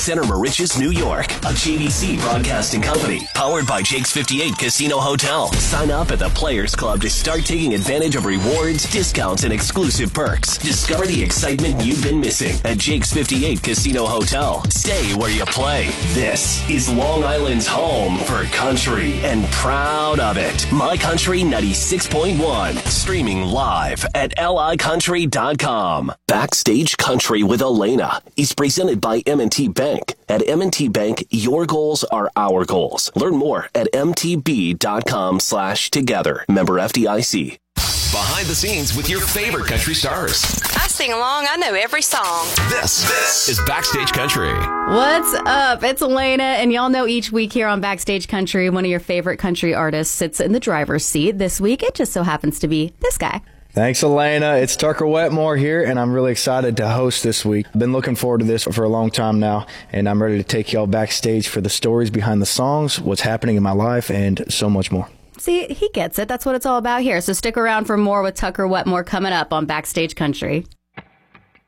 Center Moriches, New York. A JVC broadcasting company. Powered by Jake's 58 Casino Hotel. Sign up at the Players Club to start taking advantage of rewards, discounts, and exclusive perks. Discover the excitement you've been missing at Jake's 58 Casino Hotel. Stay where you play. This is Long Island's home for country, and proud of it. My Country 96.1. Streaming live at licountry.com. Backstage Country with Elena is presented by M&T Bank. At M&T Bank, your goals are our goals. Learn more at mtb.com/together. Member FDIC. Behind the scenes with your favorite country stars. I sing along. I know every song. This is Backstage Country. What's up? It's Elena, and y'all know each week here on Backstage Country, one of your favorite country artists sits in the driver's seat. This week, it just so happens to be this guy. Thanks, Elena. It's Tucker Wetmore here, and I'm really excited to host this week. Been looking forward to this for a long time now, and I'm ready to take y'all backstage for the stories behind the songs, what's happening in my life, and so much more. See, he gets it. That's what it's all about here. So stick around for more with Tucker Wetmore coming up on Backstage Country.